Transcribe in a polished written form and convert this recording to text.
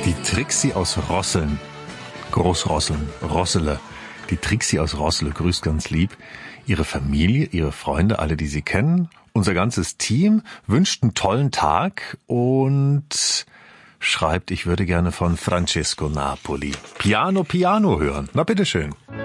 Die Trixie aus Rosseln, Großrosseln, Rossele, die Trixie aus Rossele grüßt ganz lieb ihre Familie, ihre Freunde, alle, die sie kennen. Unser ganzes Team wünscht einen tollen Tag und schreibt, ich würde gerne von Francesco Napoli Piano Piano hören. Na bitteschön.